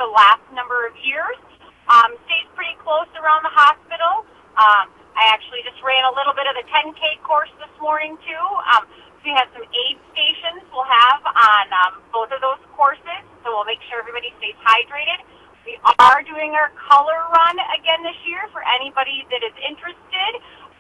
the last number of years. Stays pretty close around the hospital. I actually just ran a little bit of the 10K course this morning, too. We have some aid stations we'll have on both of those courses, so we'll make sure everybody stays hydrated. We are doing our color run again this year for anybody that is interested.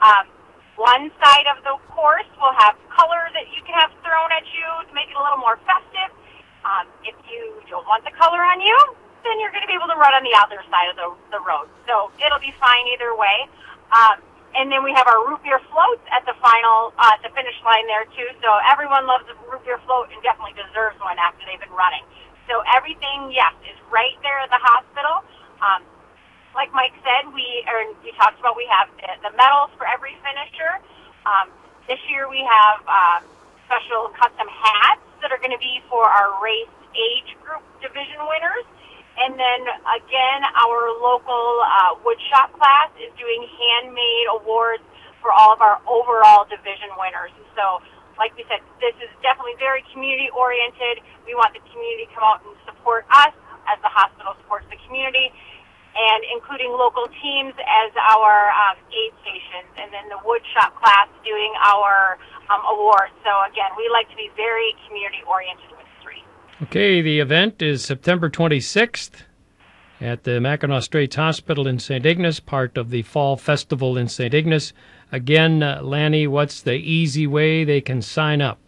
One side of the course will have color that you can have thrown at you to make it a little more festive. If you don't want the color on you, then you're going to be able to run on the other side of the road. So it'll be fine either way. And then we have our root beer floats at the finish line there, too. So everyone loves a root beer float and definitely deserves one after they've been running. So everything, yes, is right there at the hospital. Like Mike said, we talked about we have the medals for every finisher. This year we have special custom hats that are going to be for our race age group division winners. And then, again, our local woodshop class is doing handmade awards for all of our overall division winners. So, like we said, this is definitely very community-oriented. We want the community to come out and support us as the hospital supports the community, and including local teams as our aid stations, and then the woodshop class doing our awards. So, again, we like to be very community-oriented with street. Okay, the event is September 26th at the Mackinac Straits Hospital in St. Ignace, part of the Fall Festival in St. Ignace. Again, Lanny, what's the easy way they can sign up?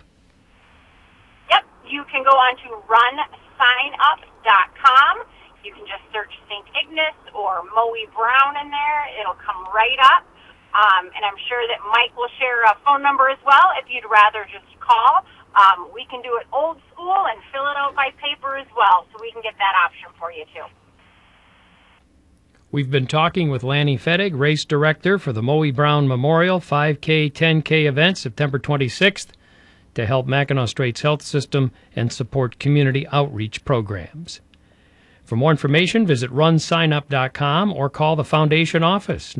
Yep, you can go on to runsignup.com. You can just search St. Ignace or Moe Brown in there. It'll come right up. And I'm sure that Mike will share a phone number as well if you'd rather just call. We can do it old school and fill it out by paper as well, so we can get that option for you, too. We've been talking with Lanny Fettig, race director for the Moe Brown Memorial 5K, 10K event, September 26th, to help Mackinac Straits Health System and support community outreach programs. For more information, visit runsignup.com or call the Foundation office,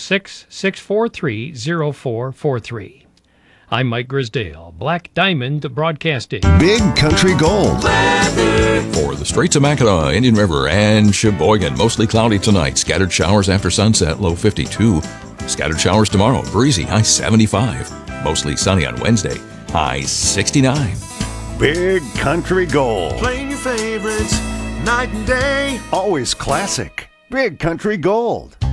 906-643-0443. I'm Mike Grisdale, Black Diamond Broadcasting. Big Country Gold. For the Straits of Mackinac, Indian River, and Sheboygan, mostly cloudy tonight. Scattered showers after sunset, low 52. Scattered showers tomorrow, breezy, high 75. Mostly sunny on Wednesday, high 69. Big Country Gold. Playing your favorites night and day. Always classic. Big Country Gold.